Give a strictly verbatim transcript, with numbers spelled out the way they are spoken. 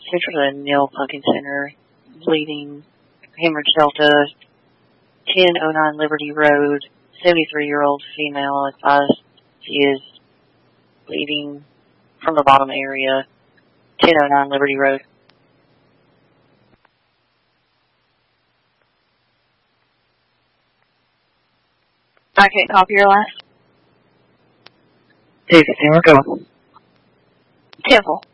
Central to Neil Pumpkin Center, bleeding, hemorrhage delta, ten oh nine Liberty Road, seventy-three-year-old female advised she is bleeding from the bottom area, ten oh nine Liberty Road. I can't copy your last. David, we're going. Temple.